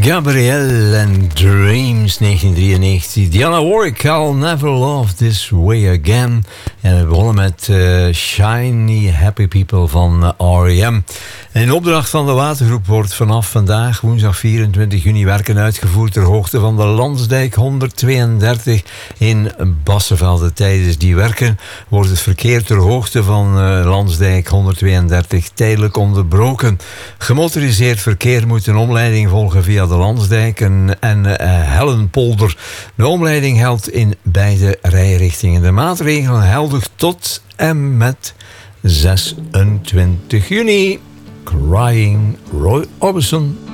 Gabrielle en Dreams, 1993. Dionne Warwick, I'll Never Love This Way Again. En we begonnen met Shiny Happy People van R.E.M. In opdracht van de Watergroep wordt vanaf vandaag, woensdag 24 juni, werken uitgevoerd ter hoogte van de Landsdijk 132 in Bassevelde. Tijdens die werken wordt het verkeer ter hoogte van Landsdijk 132 tijdelijk onderbroken. Gemotoriseerd verkeer moet een omleiding volgen via de Landsdijk en Hellenpolder. De omleiding geldt in beide rijrichtingen. De maatregel geldig tot en met 26 juni. Crying Roy Orbison.